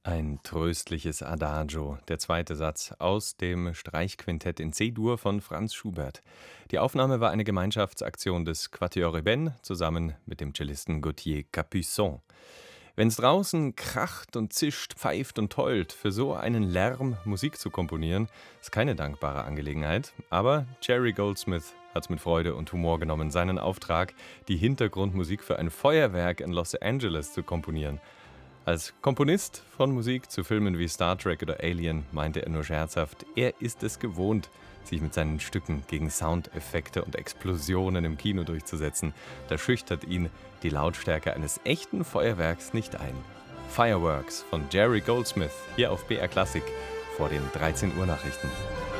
Ein tröstliches Adagio, der zweite Satz aus dem Streichquintett in C-Dur von Franz Schubert. Die Aufnahme war eine Gemeinschaftsaktion des Quatuor Eben zusammen mit dem Cellisten Gauthier Capuçon. Wenn's draußen kracht und zischt, pfeift und heult, für so einen Lärm Musik zu komponieren, ist keine dankbare Angelegenheit. Aber Jerry Goldsmith hat's mit Freude und Humor genommen, seinen Auftrag, die Hintergrundmusik für ein Feuerwerk in Los Angeles zu komponieren. Als Komponist von Musik zu Filmen wie Star Trek oder Alien meinte er nur scherzhaft, er ist es gewohnt, sich mit seinen Stücken gegen Soundeffekte und Explosionen im Kino durchzusetzen. Da schüchtert ihn die Lautstärke eines echten Feuerwerks nicht ein. Fireworks von Jerry Goldsmith hier auf BR Classic vor den 13 Uhr Nachrichten.